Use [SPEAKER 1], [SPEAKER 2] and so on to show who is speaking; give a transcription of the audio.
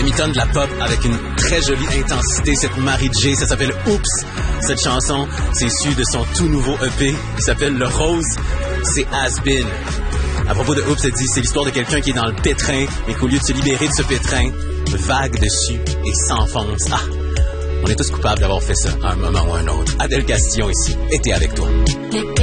[SPEAKER 1] demi-tonne de la pop avec une très jolie intensité, cette Mary J, ça s'appelle Oops. Cette chanson, c'est issue de son tout nouveau EP qui s'appelle Le Rose, c'est Has Been. À propos de Oops, elle dit, c'est l'histoire de quelqu'un qui est dans le pétrin et qu'au lieu de se libérer de ce pétrin, vague dessus et s'enfonce. Ah, on est tous coupables d'avoir fait ça à un moment ou à un autre. Adèle Castillon ici, était avec toi.